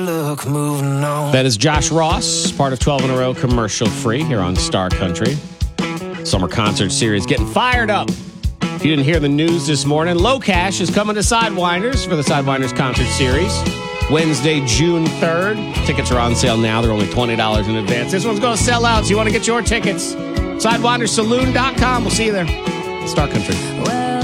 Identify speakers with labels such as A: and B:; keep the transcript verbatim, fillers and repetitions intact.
A: Look, moving on.
B: That is Josh Ross, part of twelve in a row, commercial free here on Star Country. Summer concert series getting fired up. If you didn't hear the news this morning, Low Cash is coming to Sidewinders for the Sidewinders concert series. Wednesday, June third. Tickets are on sale now. They're only twenty dollars in advance. This one's going to sell out, so you want to get your tickets. Sidewindersaloon dot com. We'll see you there. Star Country.